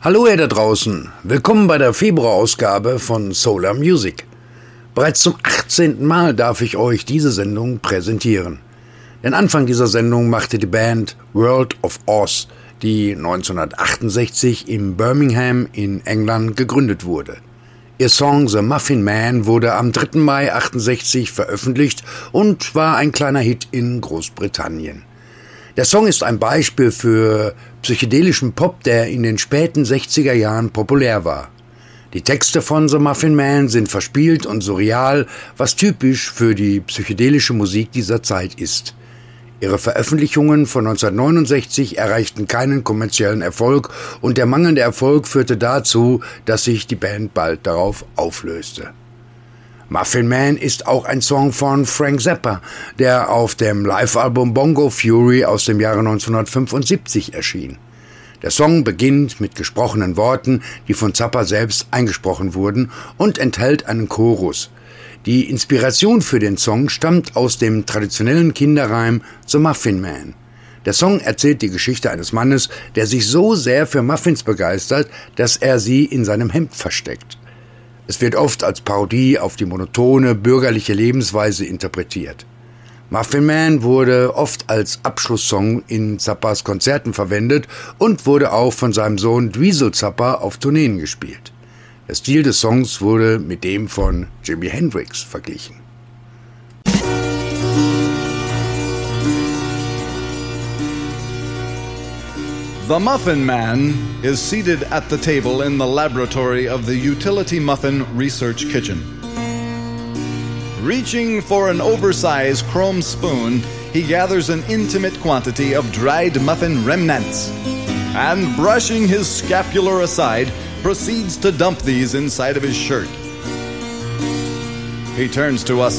Hallo ihr da draußen, willkommen bei der Februarausgabe von Solar Music. Bereits zum 18. Mal darf ich euch diese Sendung präsentieren. Den Anfang dieser Sendung machte die Band World of Oz, die 1968 in Birmingham in England gegründet wurde. Ihr Song The Muffin Man wurde am 3. Mai 1968 veröffentlicht und war ein kleiner Hit in Großbritannien. Der Song ist ein Beispiel für psychedelischen Pop, der in den späten 60er Jahren populär war. Die Texte von The Muffin Man sind verspielt und surreal, was typisch für die psychedelische Musik dieser Zeit ist. Ihre Veröffentlichungen von 1969 erreichten keinen kommerziellen Erfolg und der mangelnde Erfolg führte dazu, dass sich die Band bald darauf auflöste. Muffin Man ist auch ein Song von Frank Zappa, der auf dem Live-Album Bongo Fury aus dem Jahre 1975 erschien. Der Song beginnt mit gesprochenen Worten, die von Zappa selbst eingesprochen wurden, und enthält einen Chorus. Die Inspiration für den Song stammt aus dem traditionellen Kinderreim The Muffin Man. Der Song erzählt die Geschichte eines Mannes, der sich so sehr für Muffins begeistert, dass er sie in seinem Hemd versteckt. Es wird oft als Parodie auf die monotone, bürgerliche Lebensweise interpretiert. Muffin Man wurde oft als Abschlusssong in Zappas Konzerten verwendet und wurde auch von seinem Sohn Dweezil Zappa auf Tourneen gespielt. Der Stil des Songs wurde mit dem von Jimi Hendrix verglichen. The Muffin Man is seated at the table in the laboratory of the Utility Muffin Research Kitchen. Reaching for an oversized chrome spoon, he gathers an intimate quantity of dried muffin remnants and, brushing his scapular aside, proceeds to dump these inside of his shirt. He turns to us